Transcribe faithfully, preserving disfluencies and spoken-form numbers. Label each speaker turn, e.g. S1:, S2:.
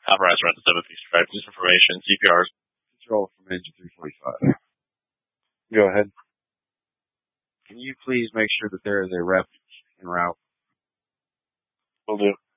S1: Alvarez around the seven piece strike. This information, C P Rs.
S2: Control from engine three forty-five. Go ahead. Can you please make sure that there is a rep en route?
S1: Will do.